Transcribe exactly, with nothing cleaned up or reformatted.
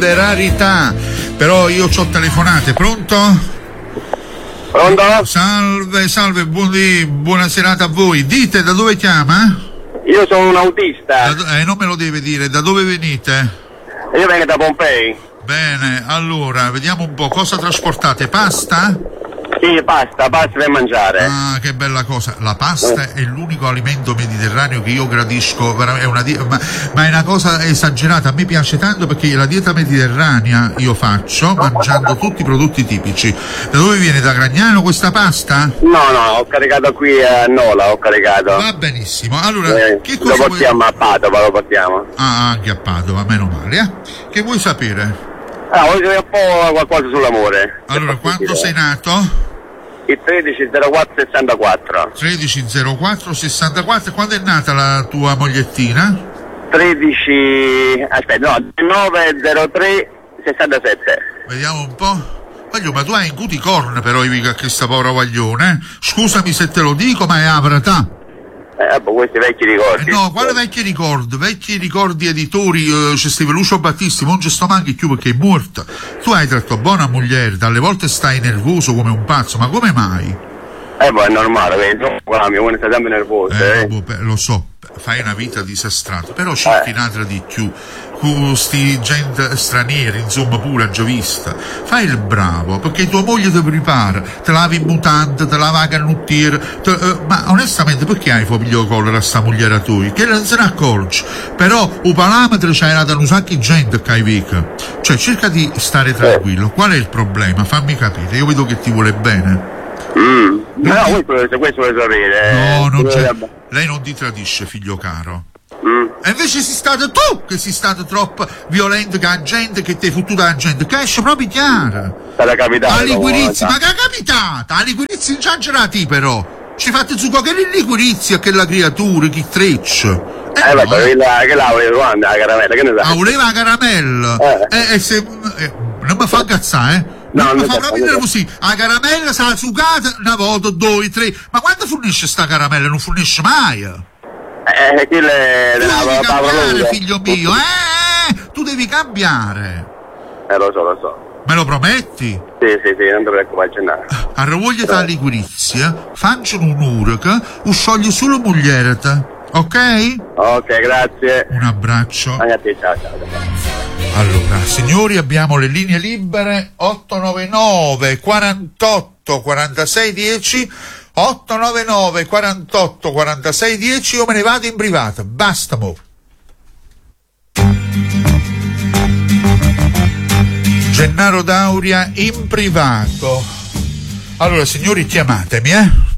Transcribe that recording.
grande rarità. Però io c'ho telefonate, pronto? Pronto? Salve, salve, buoni, buona serata a voi. Dite, da dove chiama? Io sono un autista. Da, eh, non me lo deve dire, da dove venite? Io vengo da Pompei. Bene, allora, vediamo un po', cosa trasportate? Pasta? Sì, pasta, pasta per mangiare. Ah, che bella cosa. La pasta è l'unico alimento mediterraneo che io gradisco, è una di- ma, ma è una cosa esagerata. A me piace tanto perché la dieta mediterranea io faccio mangiando tutti i prodotti tipici. Da dove viene? Da Gragnano questa pasta? No, no, ho caricato qui a Nola, ho caricato. Va benissimo. Allora, Eh, che cosa lo portiamo vuoi... a Padova, lo portiamo. Ah, anche a Padova, meno male, eh? Che vuoi sapere? Ah, voglio sapere un po' qualcosa sull'amore. Allora, quando sei nato? Il tredici zero quattro sessantaquattro. tredici zero quattro sessantaquattro. Quando è nata la tua mogliettina? tredici... aspetta, no, nove zero tre sessantasette. Vediamo un po'. Voglio, ma tu hai in cuticorn però, Ivica, che sta povera guaglione, eh? Scusami se te lo dico, ma è avratà. Eh, boh, questi vecchi ricordi. Eh no, quali vecchi ricordi? Vecchi ricordi editori, eh, c'è Steve Lucio Battisti, non ci sto manchi più perché è morta. Tu hai tratto buona moglie, dalle volte stai nervoso come un pazzo, ma come mai? Eh, boh, è normale, vedi, qua mi vuole stare sempre nervoso, Eh, eh. boh, lo so, fai una vita disastrata, però cerchi Eh. un'altra di più. Questi gente stranieri, insomma, pure giovista. Fai il bravo, perché tua moglie ti prepara, te lavi in mutante, te lava la canottiera, te, eh, ma onestamente perché hai foglio collera a sta mogliera tua? Che non se ne accorge. Però un parametro c'era da un sacco di gente che hai vica. Cioè, cerca di stare tranquillo. Qual è il problema? Fammi capire, io vedo che ti vuole bene. Mm. No, no, questo, questo vuole sapere. No, non c'è. Eh. Lei non ti tradisce, figlio caro. Mm. E invece sei stato tu che sei stato troppo violento con la gente, che ti hai fottuto la gente, che esce proprio chiara. Sarà capitato. A liquirizia, ma che è capitata? A liquirizia ingiangerati però. Ci fate su che liquirizia che la creatura, chi treccia. Eh, eh no, vabbè, eh. Quella, che la voleva quando la caramella, che ne sai? Ah, voleva la caramella. Eh. E eh, se... Eh, non mi fa cazzare, eh? No, non mi non fa so, proprio non so. così. La caramella sarà sucata una volta, due, tre. Ma quando fornisce sta caramella? Non fornisce mai. Eh, quello è Tu la devi Paolo cambiare, Lunga. figlio mio, eh? Tu devi cambiare. Eh, lo so, lo so. Me lo prometti? Sì, sì, sì, non ti preoccupare, c'è nada. A rivoglia la liquirizia, facciano un'ora che o scioglie solo moglierata, ok? Ok, grazie. Un abbraccio. Anche a te, ciao, ciao. ciao. Allora, signori, abbiamo le linee libere otto nove nove quarantotto quarantasei dieci, otto nove nove quarantotto quarantasei dieci. Io me ne vado in privato, basta mo. Gennaro Dauria in privato. Allora, signori, chiamatemi, eh?